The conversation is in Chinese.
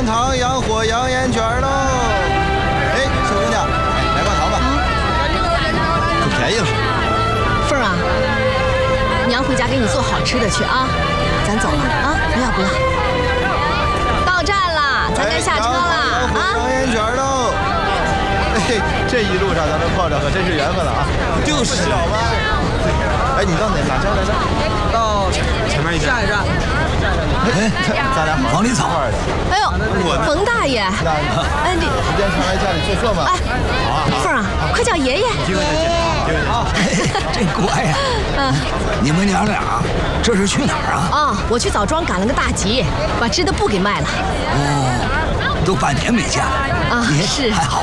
羊汤、羊货、羊烟卷喽！哎，小姑娘，来罐糖吧，可便宜了。 凤儿啊，娘回家给你做好吃的去啊，咱走了啊，不要。到站了，咱该下车了啊！ 羊烟卷喽！哎，这一路上咱们碰着可真是缘分了啊！ 就是小吧。哎，你到哪站来着？ 到前面一站。下一站。 哎，咱俩往里走。 哎呦，冯大爷，哎你时间常来家里做客吗？ 哎，凤儿啊，快叫爷爷。 真乖呀！你们娘俩这是去哪儿啊？ 啊，我去枣庄赶了个大集，把织的布给卖了。 哦，都半年没见了。 啊，是还好。